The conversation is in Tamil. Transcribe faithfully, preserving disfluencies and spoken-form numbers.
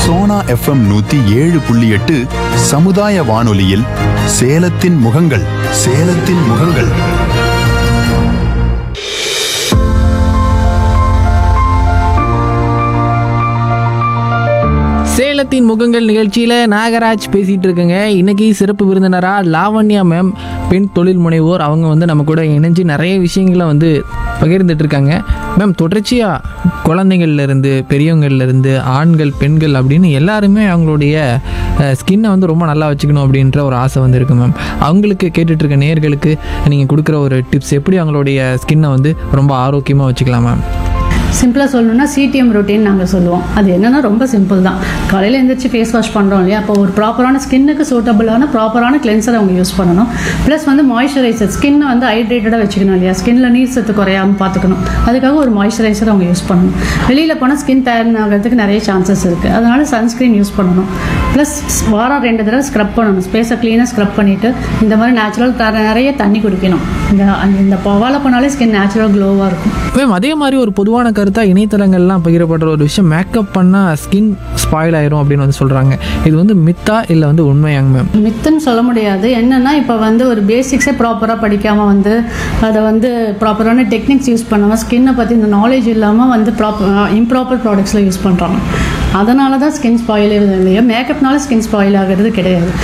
சோனா எஃப்எம் நூத்தி ஏழு புள்ளி எட்டு சமுதாய வானொலியில் சேலத்தின் முகங்கள் சேலத்தின் முகங்கள். சேலத்தின் முகங்கள் நிகழ்ச்சியில் நாகராஜ் பேசிகிட்டு இருக்கேங்க. இன்றைக்கி சிறப்பு விருந்தினராக லாவண்யா மேம், பெண் தொழில் முனைவோர். அவங்க வந்து நம்ம கூட இணைஞ்சு நிறைய விஷயங்களை வந்து பகிர்ந்துட்டு இருக்காங்க. மேம், தொடர்ச்சியாக குழந்தைங்கள்லேருந்து பெரியவங்கள்லேருந்து ஆண்கள் பெண்கள் அப்படின்னு எல்லாருமே அவங்களுடைய ஸ்கின்னை வந்து ரொம்ப நல்லா வச்சுக்கணும் அப்படின்ற ஒரு ஆசை வந்து இருக்குது மேம். அவங்களுக்கு கேட்டுட்ருக்க நேயர்களுக்கு நீங்கள் கொடுக்குற ஒரு டிப்ஸ், எப்படி அவங்களுடைய ஸ்கின்னை வந்து ரொம்ப ஆரோக்கியமாக வச்சுக்கலாம் மேம்? சிம்பிளாக சொல்லணும்னா சிடிஎம் ரொட்டீன் நாங்கள் சொல்லுவோம். அது என்னென்னா ரொம்ப சிம்பிள் தான். காலையில் எழுந்திரிச்சு ஃபேஸ் வாஷ் பண்ணுறோம் இல்லையா, அப்போ ஒரு ப்ராப்பரான ஸ்கின்னுக்கு சூட்டபிளான ப்ராப்பரான கிளென்சரை அவங்க யூஸ் பண்ணணும். ப்ளஸ் வந்து மாய்ஸ்சரைசர், ஸ்கின்னை வந்து ஹைட்ரேட்டடாக வச்சுக்கணும் இல்லையா, ஸ்கின்னில் நீர் சத்து குறையாமல் பார்த்துக்கணும். அதுக்காக ஒரு மாய்ஸ்சரைசர் அவங்க யூஸ் பண்ணணும். வெளியில் போனால் ஸ்கின் டேன் ஆகிறதுக்கு நிறைய சான்சஸ் இருக்குது. அதனால சன்ஸ்க்ரீன் யூஸ் பண்ணணும். ப்ளஸ் வாரம் ரெண்டு தடவை ஸ்க்ரப் பண்ணணும். ஸ்பேஸை க்ளீனாக ஸ்க்ரப் பண்ணிவிட்டு இந்த மாதிரி நேச்சுரல் தர நிறைய தண்ணி குடிக்கணும். இந்த இந்த பவால பண்ணாலே ஸ்கின் நேச்சுரல் க்ளோவாக இருக்கும். மேம், அதே மாதிரி ஒரு பொதுவான கருத்தாக இணையதளங்கள்லாம் பகிரப்படுற ஒரு விஷயம், மேக்கப் பண்ணால் ஸ்கின் ஸ்பாயில் ஆயிரும் அப்படின்னு வந்து சொல்கிறாங்க. இது வந்து மித்தா இல்லை வந்து உண்மையாங்க மேம்? மித்துன்னு சொல்ல முடியாது. என்னென்னா இப்போ வந்து ஒரு பேசிக்ஸே ப்ராப்பராக படிக்காமல் வந்து அதை வந்து ப்ராப்பரான டெக்னிக்ஸ் யூஸ் பண்ணாமல் ஸ்கின்னை பற்றி இந்த நாலேஜ் இல்லாமல் வந்து ப்ராப்பர் இம்ப்ராப்பர் ப்ராடக்ட்ஸில் யூஸ் பண்ணுறாங்க. அதனால தான் ஸ்கின் ஸ்பாயில் ஆகுது இல்லையா. மேக்கப்னால ஸ்கின் ஸ்பாயில் ஆகிறது கிடையாது.